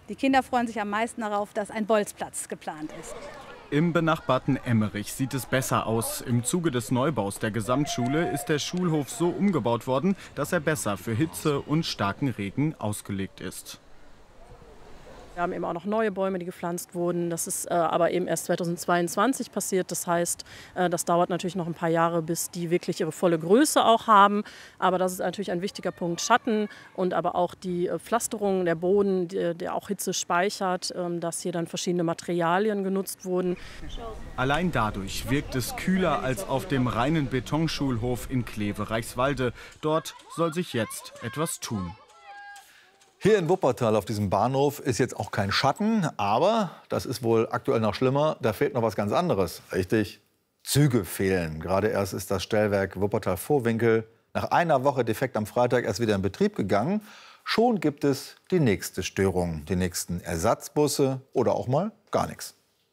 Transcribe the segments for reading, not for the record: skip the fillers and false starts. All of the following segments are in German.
Die Kinder freuen sich am meisten darauf, dass ein Bolzplatz geplant ist. Im benachbarten Emmerich sieht es besser aus. Im Zuge des Neubaus der Gesamtschule ist der Schulhof so umgebaut worden, dass er besser für Hitze und starken Regen ausgelegt ist. Wir haben eben auch noch neue Bäume, die gepflanzt wurden. Das ist aber eben erst 2022 passiert. Das heißt, das dauert natürlich noch ein paar Jahre, bis die wirklich ihre volle Größe auch haben. Aber das ist natürlich ein wichtiger Punkt. Schatten und aber auch die Pflasterung, der Boden, der auch Hitze speichert, dass hier dann verschiedene Materialien genutzt wurden. Allein dadurch wirkt es kühler als auf dem reinen Betonschulhof in Kleve-Reichswalde. Dort soll sich jetzt etwas tun. Hier in Wuppertal auf diesem Bahnhof ist jetzt auch kein Schatten, aber das ist wohl aktuell noch schlimmer. Da fehlt noch was ganz anderes. Richtig, Züge fehlen. Gerade erst ist das Stellwerk Wuppertal-Vohwinkel nach einer Woche defekt am Freitag erst wieder in Betrieb gegangen. Schon gibt es die nächste Störung, die nächsten Ersatzbusse oder auch mal gar nichts.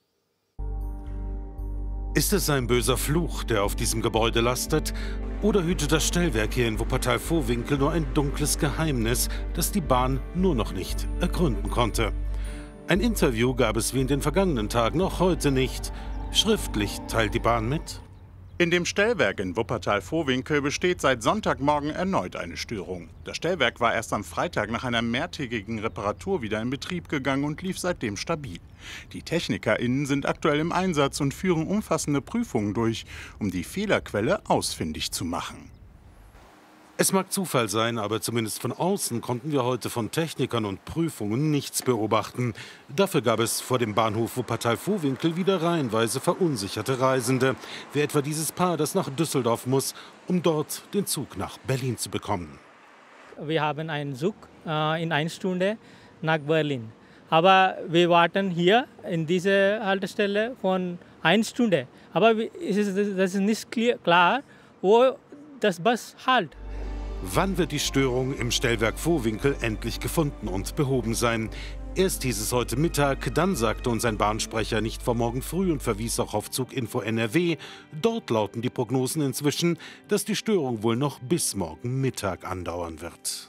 Ist es ein böser Fluch, der auf diesem Gebäude lastet? Oder hütet das Stellwerk hier in Wuppertal-Vohwinkel nur ein dunkles Geheimnis, das die Bahn nur noch nicht ergründen konnte? Ein Interview gab es wie in den vergangenen Tagen auch heute nicht. Schriftlich teilt die Bahn mit: In dem Stellwerk in Wuppertal-Vohwinkel besteht seit Sonntagmorgen erneut eine Störung. Das Stellwerk war erst am Freitag nach einer mehrtägigen Reparatur wieder in Betrieb gegangen und lief seitdem stabil. Die TechnikerInnen sind aktuell im Einsatz und führen umfassende Prüfungen durch, um die Fehlerquelle ausfindig zu machen. Es mag Zufall sein, aber zumindest von außen konnten wir heute von Technikern und Prüfungen nichts beobachten. Dafür gab es vor dem Bahnhof Wuppertal-Vohwinkel wieder reihenweise verunsicherte Reisende, wie etwa dieses Paar, das nach Düsseldorf muss, um dort den Zug nach Berlin zu bekommen. Wir haben einen Zug in 1 Stunde nach Berlin. Aber wir warten hier in dieser Haltestelle von 1 Stunde. Aber das ist nicht klar, wo das Bus halt. Wann wird die Störung im Stellwerk Vohwinkel endlich gefunden und behoben sein? Erst hieß es heute Mittag, dann sagte uns ein Bahnsprecher nicht vor morgen früh und verwies auch auf Zuginfo NRW. Dort lauten die Prognosen inzwischen, dass die Störung wohl noch bis morgen Mittag andauern wird.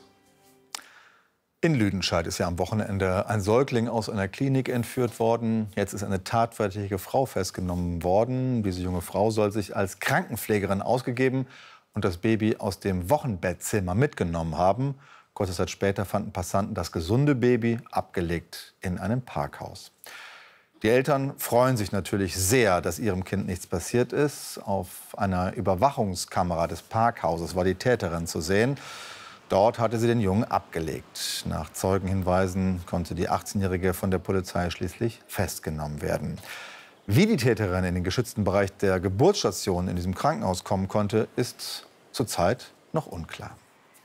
In Lüdenscheid ist ja am Wochenende ein Säugling aus einer Klinik entführt worden. Jetzt ist eine tatverdächtige Frau festgenommen worden. Diese junge Frau soll sich als Krankenpflegerin ausgegeben und das Baby aus dem Wochenbettzimmer mitgenommen haben. Kurze Zeit später fanden Passanten das gesunde Baby abgelegt in einem Parkhaus. Die Eltern freuen sich natürlich sehr, dass ihrem Kind nichts passiert ist. Auf einer Überwachungskamera des Parkhauses war die Täterin zu sehen. Dort hatte sie den Jungen abgelegt. Nach Zeugenhinweisen konnte die 18-Jährige von der Polizei schließlich festgenommen werden. Wie die Täterin in den geschützten Bereich der Geburtsstation in diesem Krankenhaus kommen konnte, ist zurzeit noch unklar.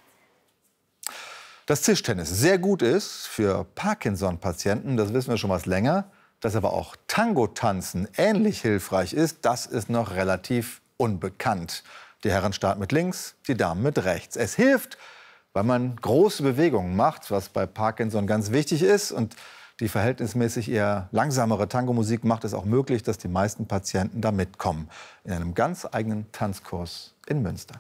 Dass Tischtennis sehr gut ist für Parkinson-Patienten, das wissen wir schon was länger. Dass aber auch Tango-Tanzen ähnlich hilfreich ist, das ist noch relativ unbekannt. Die Herren starten mit links, die Damen mit rechts. Es hilft, weil man große Bewegungen macht, was bei Parkinson ganz wichtig ist. Und die verhältnismäßig eher langsamere Tango-Musik macht es auch möglich, dass die meisten Patienten da mitkommen. In einem ganz eigenen Tanzkurs in Münster.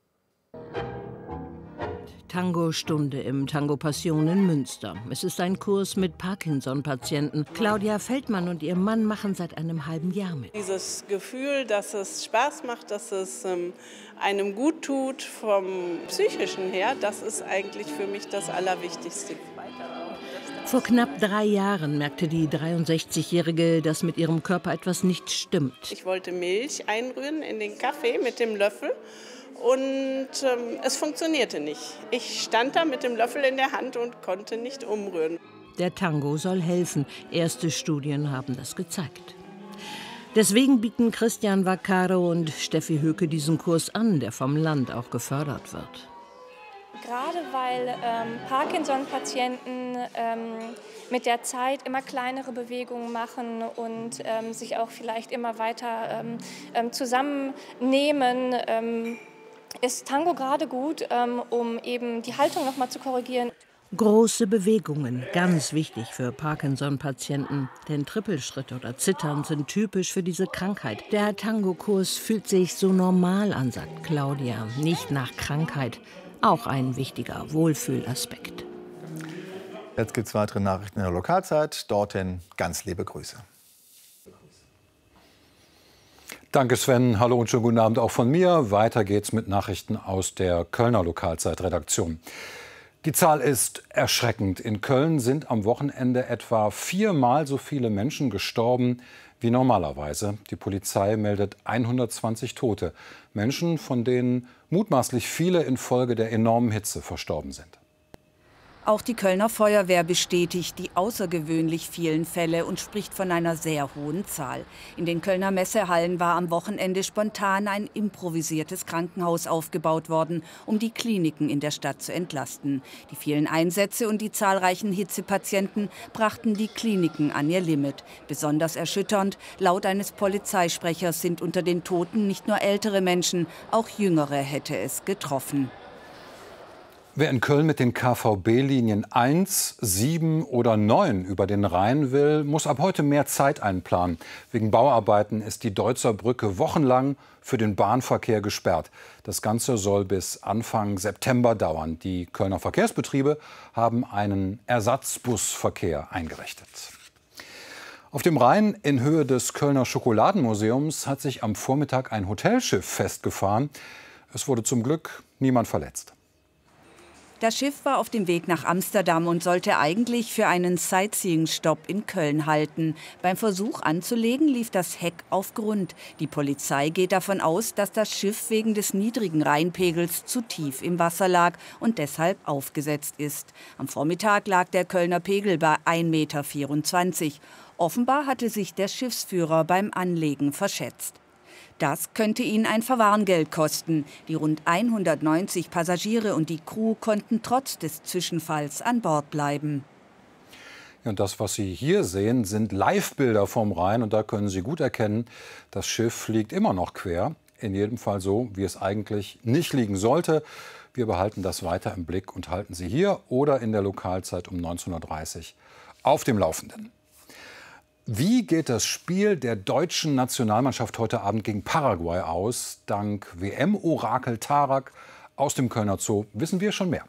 Tango-Stunde im Tango Passion in Münster. Es ist ein Kurs mit Parkinson-Patienten. Claudia Feldmann und ihr Mann machen seit einem halben Jahr mit. Dieses Gefühl, dass es Spaß macht, dass es einem gut tut vom Psychischen her, das ist eigentlich für mich das Allerwichtigste. Vor knapp 3 Jahren merkte die 63-Jährige, dass mit ihrem Körper etwas nicht stimmt. Ich wollte Milch einrühren in den Kaffee mit dem Löffel. Und es funktionierte nicht. Ich stand da mit dem Löffel in der Hand und konnte nicht umrühren. Der Tango soll helfen. Erste Studien haben das gezeigt. Deswegen bieten Christian Vaccaro und Steffi Höke diesen Kurs an, der vom Land auch gefördert wird. Gerade weil Parkinson-Patienten mit der Zeit immer kleinere Bewegungen machen und sich auch vielleicht immer weiter zusammennehmen, ist Tango gerade gut, um eben die Haltung noch mal zu korrigieren. Große Bewegungen, ganz wichtig für Parkinson-Patienten. Denn Trippelschritte oder Zittern sind typisch für diese Krankheit. Der Tango-Kurs fühlt sich so normal an, sagt Claudia, nicht nach Krankheit. Auch ein wichtiger Wohlfühlaspekt. Jetzt gibt es weitere Nachrichten in der Lokalzeit. Dorthin ganz liebe Grüße. Danke Sven, hallo und schönen guten Abend auch von mir. Weiter geht's mit Nachrichten aus der Kölner Lokalzeitredaktion. Die Zahl ist erschreckend. In Köln sind am Wochenende etwa 4-mal so viele Menschen gestorben wie normalerweise. Die Polizei meldet 120 Tote. Menschen, von denen mutmaßlich viele infolge der enormen Hitze verstorben sind. Auch die Kölner Feuerwehr bestätigt die außergewöhnlich vielen Fälle und spricht von einer sehr hohen Zahl. In den Kölner Messehallen war am Wochenende spontan ein improvisiertes Krankenhaus aufgebaut worden, um die Kliniken in der Stadt zu entlasten. Die vielen Einsätze und die zahlreichen Hitzepatienten brachten die Kliniken an ihr Limit. Besonders erschütternd, laut eines Polizeisprechers sind unter den Toten nicht nur ältere Menschen, auch Jüngere hätte es getroffen. Wer in Köln mit den KVB-Linien 1, 7 oder 9 über den Rhein will, muss ab heute mehr Zeit einplanen. Wegen Bauarbeiten ist die Deutzer Brücke wochenlang für den Bahnverkehr gesperrt. Das Ganze soll bis Anfang September dauern. Die Kölner Verkehrsbetriebe haben einen Ersatzbusverkehr eingerichtet. Auf dem Rhein in Höhe des Kölner Schokoladenmuseums hat sich am Vormittag ein Hotelschiff festgefahren. Es wurde zum Glück niemand verletzt. Das Schiff war auf dem Weg nach Amsterdam und sollte eigentlich für einen Sightseeing-Stopp in Köln halten. Beim Versuch anzulegen lief das Heck auf Grund. Die Polizei geht davon aus, dass das Schiff wegen des niedrigen Rheinpegels zu tief im Wasser lag und deshalb aufgesetzt ist. Am Vormittag lag der Kölner Pegel bei 1,24 Meter. Offenbar hatte sich der Schiffsführer beim Anlegen verschätzt. Das könnte ihn ein Verwarngeld kosten. Die rund 190 Passagiere und die Crew konnten trotz des Zwischenfalls an Bord bleiben. Ja, und das, was Sie hier sehen, sind Live-Bilder vom Rhein. Und da können Sie gut erkennen, das Schiff liegt immer noch quer. In jedem Fall so, wie es eigentlich nicht liegen sollte. Wir behalten das weiter im Blick und halten Sie hier oder in der Lokalzeit um 19:30 Uhr auf dem Laufenden. Wie geht das Spiel der deutschen Nationalmannschaft heute Abend gegen Paraguay aus? Dank WM-Orakel Tarak aus dem Kölner Zoo wissen wir schon mehr.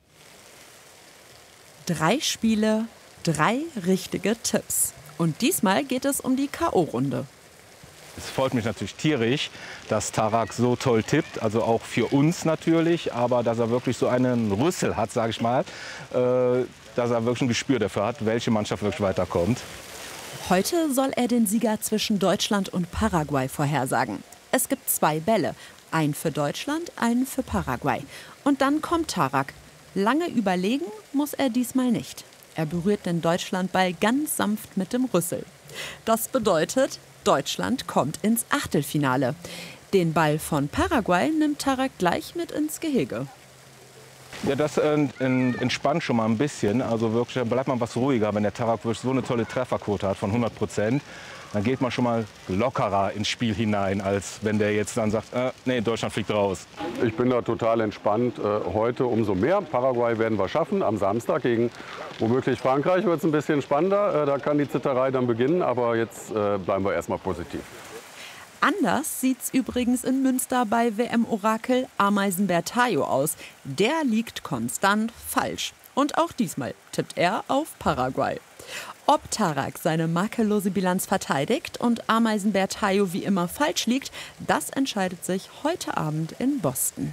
3 Spiele, 3 richtige Tipps. Und diesmal geht es um die K.O.-Runde. Es freut mich natürlich tierisch, dass Tarak so toll tippt, also auch für uns natürlich, aber dass er wirklich so einen Rüssel hat, sage ich mal, dass er wirklich ein Gespür dafür hat, welche Mannschaft wirklich weiterkommt. Heute soll er den Sieger zwischen Deutschland und Paraguay vorhersagen. Es gibt 2 Bälle, einen für Deutschland, einen für Paraguay. Und dann kommt Tarak. Lange überlegen muss er diesmal nicht. Er berührt den Deutschlandball ganz sanft mit dem Rüssel. Das bedeutet, Deutschland kommt ins Achtelfinale. Den Ball von Paraguay nimmt Tarak gleich mit ins Gehege. Ja, das entspannt schon mal ein bisschen. Also wirklich, dann bleibt man was ruhiger, wenn der Tarak wirklich so eine tolle Trefferquote hat von 100%. Dann geht man schon mal lockerer ins Spiel hinein, als wenn der jetzt dann sagt, nee, Deutschland fliegt raus. Ich bin da total entspannt. Heute umso mehr. Paraguay werden wir schaffen. Am Samstag gegen womöglich Frankreich wird es ein bisschen spannender. Da kann die Zitterei dann beginnen. Aber jetzt bleiben wir erstmal positiv. Anders sieht's übrigens in Münster bei WM-Orakel Ameisenbär Tayo aus. Der liegt konstant falsch. Und auch diesmal tippt er auf Paraguay. Ob Tarak seine makellose Bilanz verteidigt und Ameisenbär Tayo wie immer falsch liegt, das entscheidet sich heute Abend in Boston.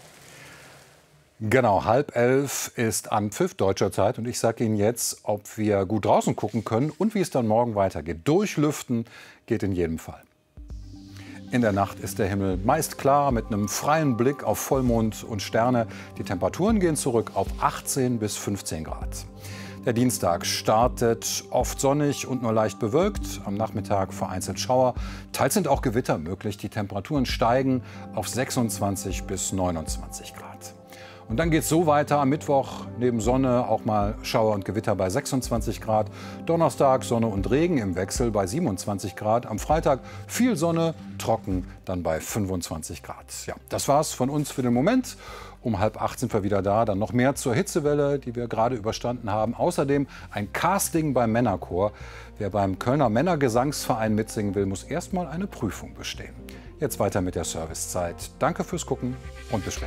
Genau, 10:30 ist Anpfiff deutscher Zeit. Und ich sage Ihnen jetzt, ob wir gut draußen gucken können und wie es dann morgen weitergeht. Durchlüften geht in jedem Fall. In der Nacht ist der Himmel meist klar mit einem freien Blick auf Vollmond und Sterne. Die Temperaturen gehen zurück auf 18 bis 15 Grad. Der Dienstag startet oft sonnig und nur leicht bewölkt. Am Nachmittag vereinzelt Schauer. Teils sind auch Gewitter möglich. Die Temperaturen steigen auf 26 bis 29 Grad. Und dann geht es so weiter. Am Mittwoch neben Sonne auch mal Schauer und Gewitter bei 26 Grad. Donnerstag Sonne und Regen im Wechsel bei 27 Grad. Am Freitag viel Sonne, trocken dann bei 25 Grad. Ja, das war's von uns für den Moment. Um 7:30 sind wir wieder da. Dann noch mehr zur Hitzewelle, die wir gerade überstanden haben. Außerdem ein Casting beim Männerchor. Wer beim Kölner Männergesangsverein mitsingen will, muss erst mal eine Prüfung bestehen. Jetzt weiter mit der Servicezeit. Danke fürs Gucken und bis später.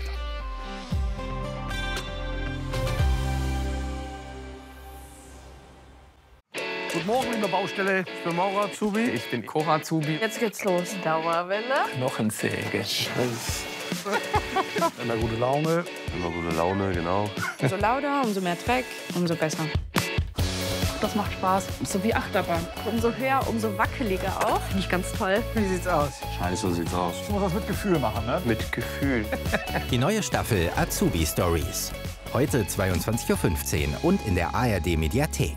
Guten Morgen in der Baustelle. Ich bin Maurer-Azubi. Ich bin Koch-Azubi. Jetzt geht's los. Dauerwelle. Knochensäge. Immer gute Laune. Immer gute Laune, genau. Umso lauter, umso mehr Dreck, umso besser. Das macht Spaß. So wie Achterbahn. Umso höher, umso wackeliger auch. Finde ich ganz toll. Wie sieht's aus? Scheiße sieht's aus. Ich muss das mit Gefühl machen, ne? Mit Gefühl. Die neue Staffel Azubi Stories. Heute 22:15 Uhr und in der ARD-Mediathek.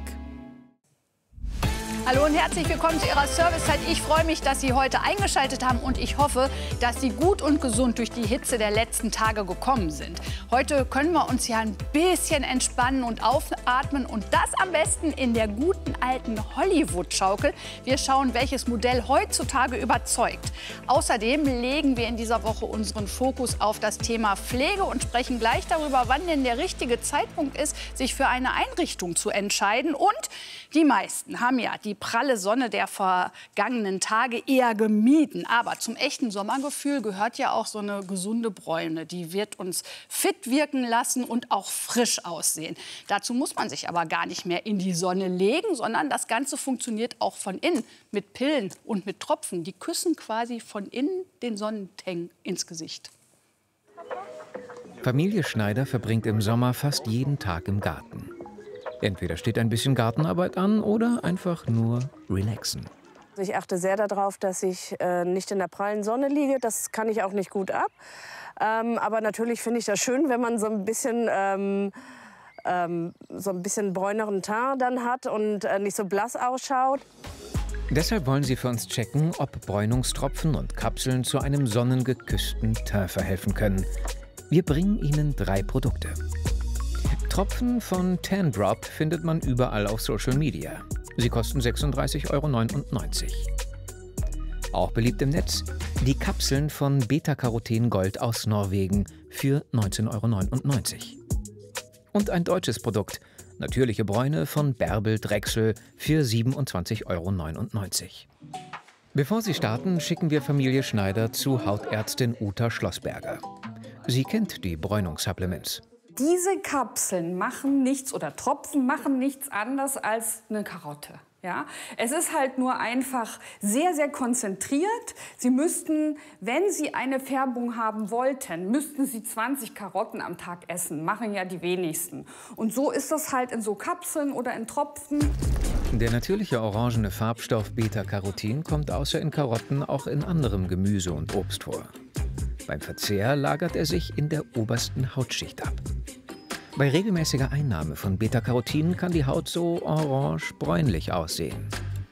Hallo und herzlich willkommen zu Ihrer Servicezeit. Ich freue mich, dass Sie heute eingeschaltet haben und ich hoffe, dass Sie gut und gesund durch die Hitze der letzten Tage gekommen sind. Heute können wir uns ja ein bisschen entspannen und aufatmen und das am besten in der guten alten Hollywood-Schaukel. Wir schauen, welches Modell heutzutage überzeugt. Außerdem legen wir in dieser Woche unseren Fokus auf das Thema Pflege und sprechen gleich darüber, wann denn der richtige Zeitpunkt ist, sich für eine Einrichtung zu entscheiden. Und die meisten haben ja die pralle Sonne der vergangenen Tage eher gemieden. Aber zum echten Sommergefühl gehört ja auch so eine gesunde Bräune. Die wird uns fit wirken lassen und auch frisch aussehen. Dazu muss man sich aber gar nicht mehr in die Sonne legen, sondern das Ganze funktioniert auch von innen mit Pillen und mit Tropfen. Die küssen quasi von innen den Sonnentang ins Gesicht. Familie Schneider verbringt im Sommer fast jeden Tag im Garten. Entweder steht ein bisschen Gartenarbeit an oder einfach nur relaxen. Ich achte sehr darauf, dass ich nicht in der prallen Sonne liege. Das kann ich auch nicht gut ab. Aber natürlich finde ich das schön, wenn man so ein bisschen bräuneren Teint dann hat und nicht so blass ausschaut. Deshalb wollen sie für uns checken, ob Bräunungstropfen und Kapseln zu einem sonnengeküssten Teint verhelfen können. Wir bringen Ihnen 3 Produkte. Tropfen von Tan Drop findet man überall auf Social Media. Sie kosten 36,99 €. Auch beliebt im Netz die Kapseln von Beta-Caroten Gold aus Norwegen für 19,99 €. Und ein deutsches Produkt, natürliche Bräune von Bärbel Drechsel für 27,99 €. Bevor Sie starten, schicken wir Familie Schneider zu Hautärztin Uta Schlossberger. Sie kennt die Bräunungssupplements. Diese Kapseln machen nichts oder Tropfen machen nichts anderes als eine Karotte. Ja? Es ist halt nur einfach sehr, sehr konzentriert. Sie müssten, wenn Sie eine Färbung haben wollten, müssten Sie 20 Karotten am Tag essen. Machen ja die wenigsten. Und so ist das halt in so Kapseln oder in Tropfen. Der natürliche orangene Farbstoff Beta-Carotin kommt außer in Karotten auch in anderem Gemüse und Obst vor. Beim Verzehr lagert er sich in der obersten Hautschicht ab. Bei regelmäßiger Einnahme von Beta-Carotin kann die Haut so orange-bräunlich aussehen.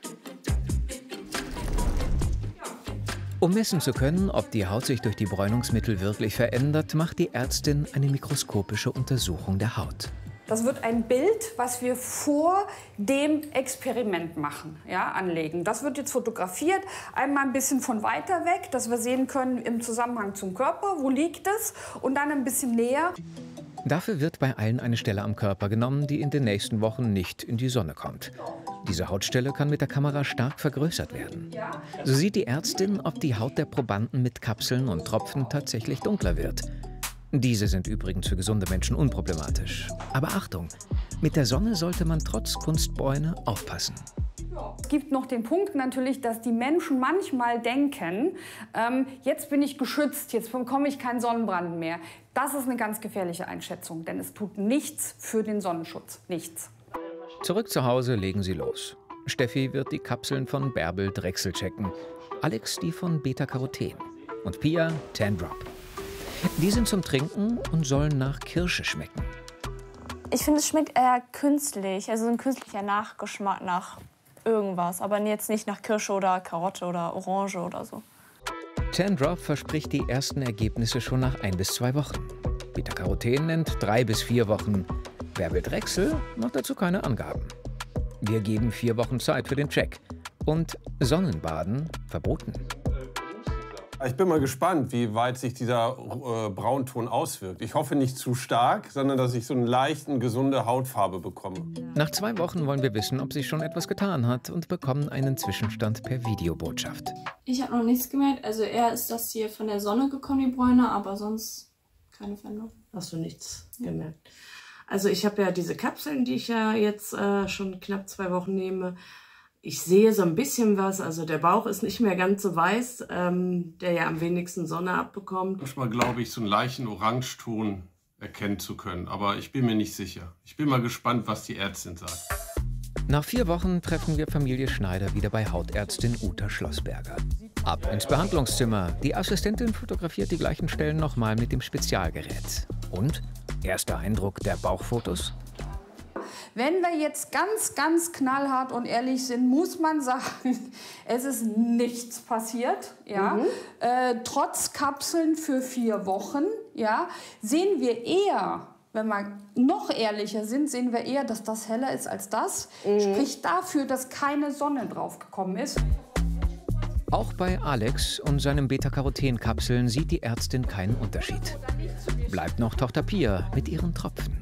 Um messen zu können, ob die Haut sich durch die Bräunungsmittel wirklich verändert, macht die Ärztin eine mikroskopische Untersuchung der Haut. Das wird ein Bild, was wir vor dem Experiment machen, ja, anlegen. Das wird jetzt fotografiert, einmal ein bisschen von weiter weg, dass wir sehen können im Zusammenhang zum Körper, wo liegt es, und dann ein bisschen näher. Dafür wird bei allen eine Stelle am Körper genommen, die in den nächsten Wochen nicht in die Sonne kommt. Diese Hautstelle kann mit der Kamera stark vergrößert werden. So sieht die Ärztin, ob die Haut der Probanden mit Kapseln und Tropfen tatsächlich dunkler wird. Diese sind übrigens für gesunde Menschen unproblematisch. Aber Achtung, mit der Sonne sollte man trotz Kunstbräune aufpassen. Es gibt noch den Punkt natürlich, dass die Menschen manchmal denken, jetzt bin ich geschützt, jetzt bekomme ich keinen Sonnenbrand mehr. Das ist eine ganz gefährliche Einschätzung, denn es tut nichts für den Sonnenschutz, nichts. Zurück zu Hause legen sie los. Steffi wird die Kapseln von Bärbel Drechsel checken, Alex die von Beta-Caroten und Pia Tan Drop. Die sind zum Trinken und sollen nach Kirsche schmecken. Ich finde, es schmeckt eher künstlich, also ein künstlicher Nachgeschmack nach irgendwas, aber jetzt nicht nach Kirsche oder Karotte oder Orange oder so. Tan Drop verspricht die ersten Ergebnisse schon nach 1 bis 2 Wochen. Beta-Caroten nennt 3 bis 4 Wochen. Bärbel Drechsel macht dazu keine Angaben. Wir geben 4 Wochen Zeit für den Check. Und Sonnenbaden verboten. Ich bin mal gespannt, wie weit sich dieser Braunton auswirkt. Ich hoffe nicht zu stark, sondern dass ich so eine leichten, gesunde Hautfarbe bekomme. Nach 2 Wochen wollen wir wissen, ob sich schon etwas getan hat und bekommen einen Zwischenstand per Videobotschaft. Ich habe noch nichts gemerkt. Also eher ist das hier von der Sonne gekommen, die Bräune, aber sonst keine Veränderung. Hast du nichts gemerkt? Also ich habe ja diese Kapseln, die ich ja jetzt schon knapp 2 Wochen nehme. Ich sehe so ein bisschen was, also der Bauch ist nicht mehr ganz so weiß, der ja am wenigsten Sonne abbekommt. Manchmal glaube ich, so einen leichten Orangeton erkennen zu können, aber ich bin mir nicht sicher. Ich bin mal gespannt, was die Ärztin sagt. Nach 4 Wochen treffen wir Familie Schneider wieder bei Hautärztin Uta Schlossberger. Ab ins Behandlungszimmer. Die Assistentin fotografiert die gleichen Stellen nochmal mit dem Spezialgerät. Und? Erster Eindruck der Bauchfotos? Wenn wir jetzt ganz knallhart und ehrlich sind, muss man sagen, es ist nichts passiert. Ja? Trotz Kapseln für 4 Wochen, ja, sehen wir eher, wenn wir noch ehrlicher sind, sehen wir eher, dass das heller ist als das. Spricht dafür, dass keine Sonne drauf gekommen ist. Auch bei Alex und seinen Beta-Caroten-Kapseln sieht die Ärztin keinen Unterschied. Bleibt noch Tochter Pia mit ihren Tropfen.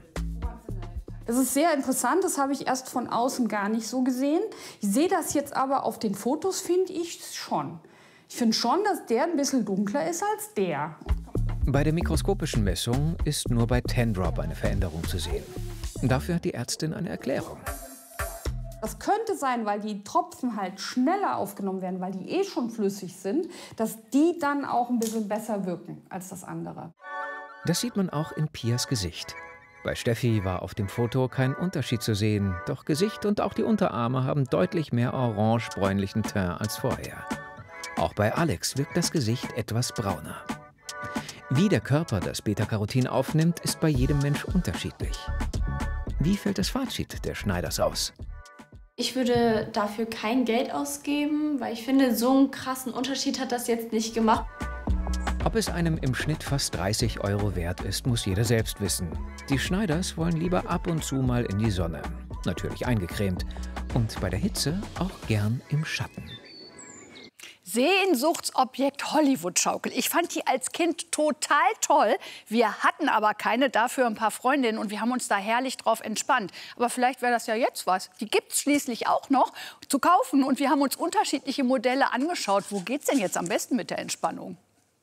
Das ist sehr interessant, das habe ich erst von außen gar nicht so gesehen. Ich sehe das jetzt aber auf den Fotos, finde ich schon. Ich finde schon, dass der ein bisschen dunkler ist als der. Bei der mikroskopischen Messung ist nur bei 10-Drop eine Veränderung zu sehen. Dafür hat die Ärztin eine Erklärung. Das könnte sein, weil die Tropfen halt schneller aufgenommen werden, weil die schon flüssig sind, dass die dann auch ein bisschen besser wirken als das andere. Das sieht man auch in Pias Gesicht. Bei Steffi war auf dem Foto kein Unterschied zu sehen, doch Gesicht und auch die Unterarme haben deutlich mehr orange-bräunlichen Teint als vorher. Auch bei Alex wirkt das Gesicht etwas brauner. Wie der Körper das Beta-Carotin aufnimmt, ist bei jedem Mensch unterschiedlich. Wie fällt das Fazit der Schneiders aus? Ich würde dafür kein Geld ausgeben, weil ich finde, so einen krassen Unterschied hat das jetzt nicht gemacht. Ob es einem im Schnitt fast 30 € wert ist, muss jeder selbst wissen. Die Schneiders wollen lieber ab und zu mal in die Sonne. Natürlich eingecremt. Und bei der Hitze auch gern im Schatten. Sehnsuchtsobjekt Hollywood-Schaukel. Ich fand die als Kind total toll. Wir hatten aber keine, dafür ein paar Freundinnen und wir haben uns da herrlich drauf entspannt. Aber vielleicht wäre das ja jetzt was. Die gibt es schließlich auch noch zu kaufen und wir haben uns unterschiedliche Modelle angeschaut. Wo geht's denn jetzt am besten mit der Entspannung?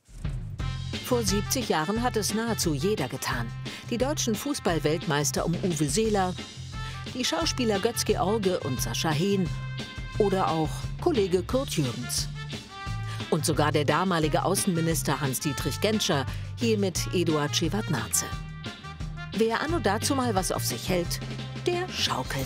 Vor 70 Jahren hat es nahezu jeder getan. Die deutschen Fußball-Weltmeister um Uwe Seeler, die Schauspieler Götz-George und Sascha Hehn oder auch Kollege Kurt Jürgens. Und sogar der damalige Außenminister Hans-Dietrich Genscher, hier mit Eduard Schewardnadse. Wer anno dazu mal was auf sich hält, der schaukelt.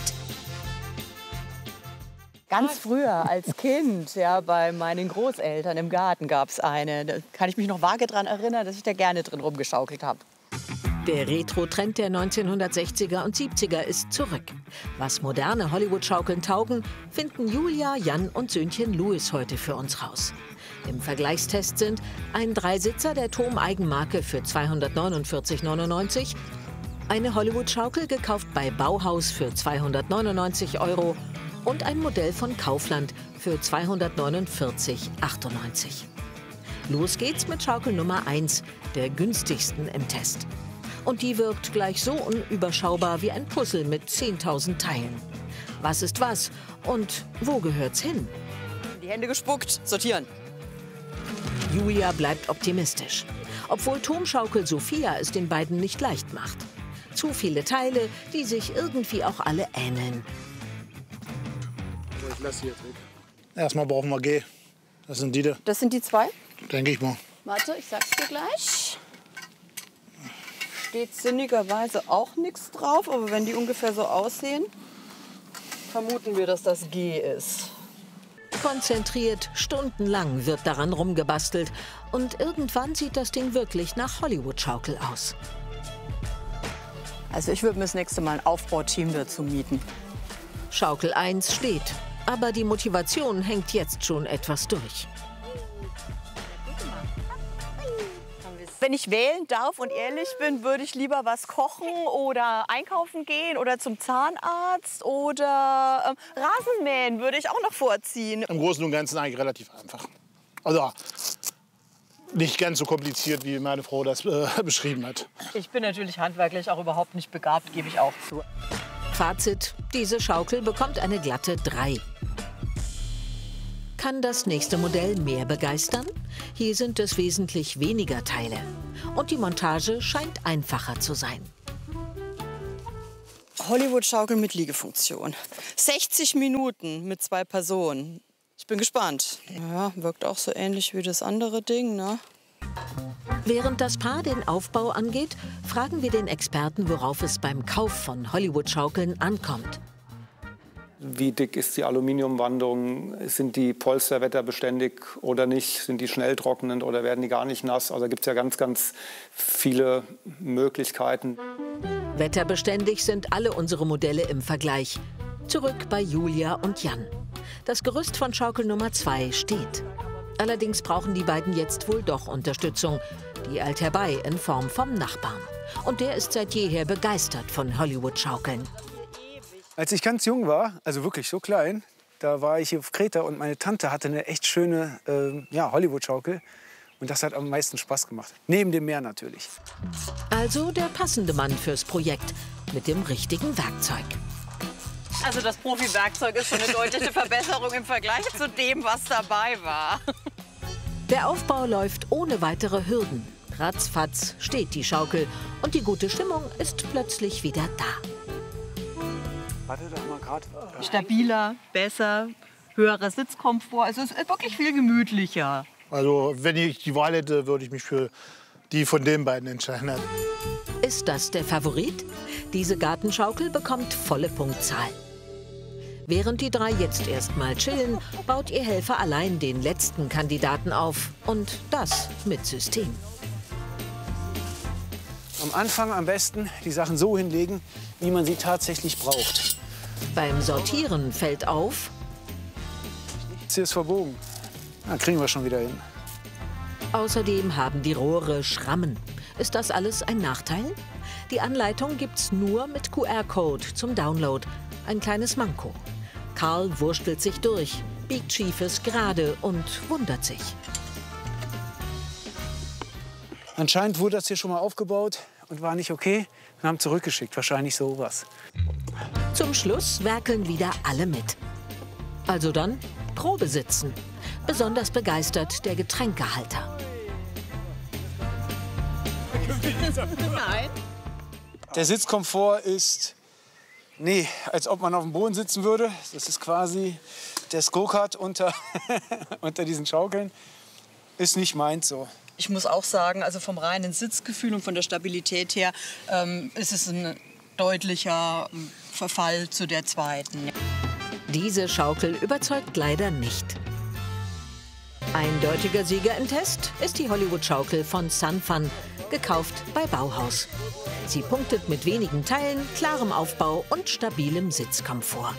Ganz früher als Kind, ja, bei meinen Großeltern im Garten gab es eine. Da kann ich mich noch vage daran erinnern, dass ich da gerne drin rumgeschaukelt habe. Der Retro-Trend der 1960er und 70er ist zurück. Was moderne Hollywood-Schaukeln taugen, finden Julia, Jan und Söhnchen Louis heute für uns raus. Im Vergleichstest sind ein Dreisitzer der TOM-Eigenmarke für 249,99 €, eine Hollywood-Schaukel gekauft bei Bauhaus für 299 € und ein Modell von Kaufland für 249,98 €. Los geht's mit Schaukel Nummer 1, der günstigsten im Test. Und die wirkt gleich so unüberschaubar wie ein Puzzle mit 10.000 Teilen. Was ist was und wo gehört's hin? Die Hände gespuckt, sortieren. Julia bleibt optimistisch. Obwohl Turmschaukel Sophia es den beiden nicht leicht macht. Zu viele Teile, die sich irgendwie auch alle ähneln. Ich lasse die jetzt weg. Erstmal brauchen wir G. Das sind die. Das sind die 2? Denke ich mal. Warte, ich sag's dir gleich. Steht sinnigerweise auch nichts drauf, aber wenn die ungefähr so aussehen, vermuten wir, dass das G ist. Konzentriert, stundenlang wird daran rumgebastelt und irgendwann sieht das Ding wirklich nach Hollywood-Schaukel aus. Also ich würde mir das nächste Mal ein Aufbauteam dazu mieten. Schaukel 1 steht, aber die Motivation hängt jetzt schon etwas durch. Wenn ich wählen darf und ehrlich bin, würde ich lieber was kochen oder einkaufen gehen oder zum Zahnarzt oder Rasenmähen würde ich auch noch vorziehen. Im Großen und Ganzen eigentlich relativ einfach. Also nicht ganz so kompliziert, wie meine Frau das beschrieben hat. Ich bin natürlich handwerklich auch überhaupt nicht begabt, gebe ich auch zu. Fazit: Diese Schaukel bekommt eine glatte 3. Kann das nächste Modell mehr begeistern? Hier sind es wesentlich weniger Teile. Und die Montage scheint einfacher zu sein. Hollywood-Schaukel mit Liegefunktion. 60 Minuten mit 2 Personen. Ich bin gespannt. Ja, wirkt auch so ähnlich wie das andere Ding, ne? Während das Paar den Aufbau angeht, fragen wir den Experten, worauf es beim Kauf von Hollywood-Schaukeln ankommt. Wie dick ist die Aluminiumwandung? Sind die Polster wetterbeständig oder nicht? Sind die schnell trocknend oder werden die gar nicht nass? Also da gibt es ja ganz viele Möglichkeiten. Wetterbeständig sind alle unsere Modelle im Vergleich. Zurück bei Julia und Jan. Das Gerüst von Schaukel Nummer 2 steht. Allerdings brauchen die beiden jetzt wohl doch Unterstützung. Die eilt herbei in Form vom Nachbarn. Und der ist seit jeher begeistert von Hollywood-Schaukeln. Als ich ganz jung war, also wirklich so klein, da war ich auf Kreta und meine Tante hatte eine echt schöne Hollywood-Schaukel. Und das hat am meisten Spaß gemacht. Neben dem Meer natürlich. Also der passende Mann fürs Projekt mit dem richtigen Werkzeug. Also das Profi-Werkzeug ist schon eine deutliche Verbesserung im Vergleich zu dem, was dabei war. Der Aufbau läuft ohne weitere Hürden. Ratzfatz steht die Schaukel und die gute Stimmung ist plötzlich wieder da. Warte doch mal gerade. Stabiler, besser, höherer Sitzkomfort. Also es ist wirklich viel gemütlicher. Also wenn ich die Wahl hätte, würde ich mich für die von den beiden entscheiden. Ist das der Favorit? Diese Gartenschaukel bekommt volle Punktzahl. Während die drei jetzt erstmal chillen, baut ihr Helfer allein den letzten Kandidaten auf. Und das mit System. Am Anfang am besten die Sachen so hinlegen, wie man sie tatsächlich braucht. Beim Sortieren fällt auf: Hier ist verbogen. Na, kriegen wir schon wieder hin. Außerdem haben die Rohre Schrammen. Ist das alles ein Nachteil? Die Anleitung gibt's nur mit QR-Code zum Download. Ein kleines Manko. Karl wurstelt sich durch, biegt Schiefes gerade und wundert sich. Anscheinend wurde das hier schon mal aufgebaut und war nicht okay. Wir haben zurückgeschickt, wahrscheinlich sowas. Zum Schluss werkeln wieder alle mit. Also dann Probe sitzen. Besonders begeistert der Getränkehalter. Nein. Der Sitzkomfort ist, als ob man auf dem Boden sitzen würde. Das ist quasi der Go-Kart unter diesen Schaukeln. Ist nicht meins so. Ich muss auch sagen, also vom reinen Sitzgefühl und von der Stabilität her ist es ein deutlicher Verfall zu der zweiten. Diese Schaukel überzeugt leider nicht. Eindeutiger Sieger im Test ist die Hollywood-Schaukel von Sunfun, gekauft bei Bauhaus. Sie punktet mit wenigen Teilen, klarem Aufbau und stabilem Sitzkomfort.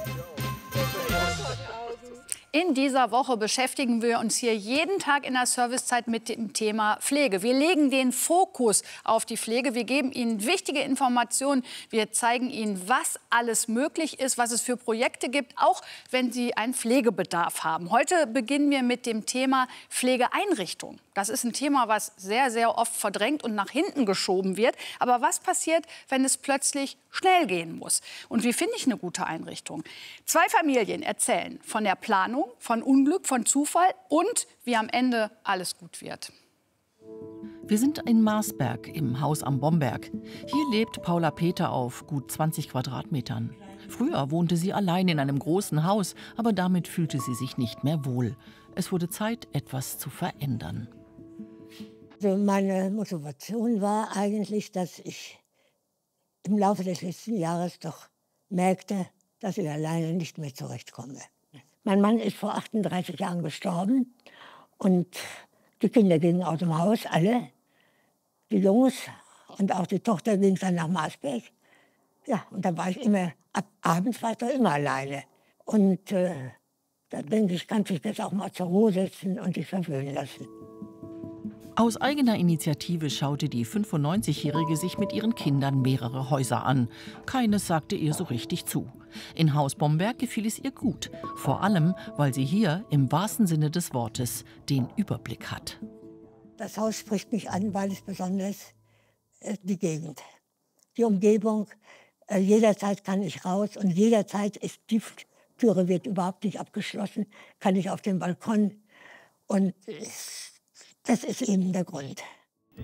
In dieser Woche beschäftigen wir uns hier jeden Tag in der Servicezeit mit dem Thema Pflege. Wir legen den Fokus auf die Pflege. Wir geben Ihnen wichtige Informationen. Wir zeigen Ihnen, was alles möglich ist, was es für Projekte gibt, auch wenn Sie einen Pflegebedarf haben. Heute beginnen wir mit dem Thema Pflegeeinrichtung. Das ist ein Thema, was sehr, sehr oft verdrängt und nach hinten geschoben wird. Aber was passiert, wenn es plötzlich schnell gehen muss? Und wie finde ich eine gute Einrichtung? 2 Familien erzählen von der Planung, von Unglück, von Zufall und wie am Ende alles gut wird. Wir sind in Marsberg im Haus am Bomberg. Hier lebt Paula Peter auf gut 20 Quadratmetern. Früher wohnte sie allein in einem großen Haus, aber damit fühlte sie sich nicht mehr wohl. Es wurde Zeit, etwas zu verändern. Also meine Motivation war eigentlich, dass ich im Laufe des letzten Jahres doch merkte, dass ich alleine nicht mehr zurechtkomme. Mein Mann ist vor 38 Jahren gestorben und die Kinder gingen aus dem Haus, alle. Die Jungs und auch die Tochter ging dann nach Marsberg. Ja, und dann war ich immer, ab abends war ich doch immer alleine. Und da denke ich, kann ich jetzt auch mal zur Ruhe setzen und sich verwöhnen lassen. Aus eigener Initiative schaute die 95-Jährige sich mit ihren Kindern mehrere Häuser an. Keines sagte ihr so richtig zu. In Haus Bomberg gefiel es ihr gut. Vor allem, weil sie hier im wahrsten Sinne des Wortes den Überblick hat. Das Haus spricht mich an, weil es besonders die Gegend, die Umgebung. Jederzeit kann ich raus und jederzeit ist die Türe wird überhaupt nicht abgeschlossen, kann ich auf den Balkon und das ist eben der Grund.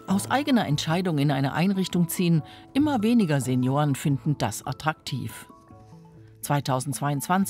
Aus eigener Entscheidung in eine Einrichtung ziehen, immer weniger Senioren finden das attraktiv. 2022